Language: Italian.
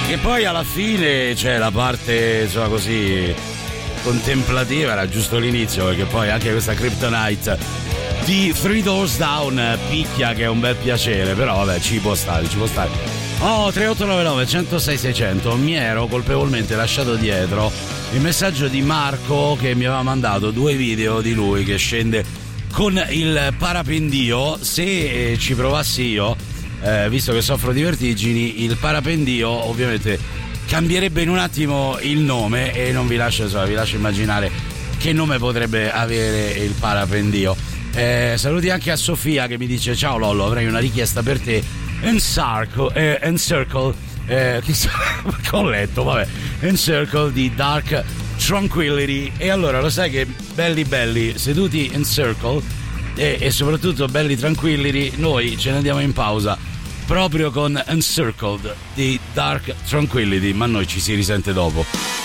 Che poi alla fine c'è la parte, insomma, così contemplativa, era giusto l'inizio, perché poi anche questa Kryptonite di Three Doors Down picchia, che è un bel piacere, però vabbè, ci può stare. Oh, 3899 106 600. Mi ero colpevolmente lasciato dietro il messaggio di Marco, che mi aveva mandato 2 video di lui che scende con il parapendio. Se ci provassi io, visto che soffro di vertigini, il parapendio ovviamente cambierebbe in un attimo il nome, e non vi lascio immaginare che nome potrebbe avere il parapendio. Saluti anche a Sofia, che mi dice: ciao Lollo, avrei una richiesta per te. Encircle, chissà che ho letto, vabbè, Encircle di Dark Tranquillity. E allora lo sai che belli seduti in circle e soprattutto belli tranquilli, noi ce ne andiamo in pausa proprio con Encircled di Dark Tranquillity, ma noi ci si risente dopo.